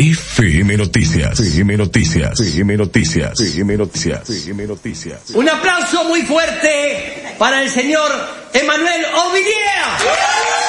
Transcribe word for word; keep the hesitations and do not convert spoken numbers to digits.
F M Noticias. F M Noticias. F M Noticias. F M Noticias. F M Noticias. Un aplauso muy fuerte para el señor Emanuel Ovidiera.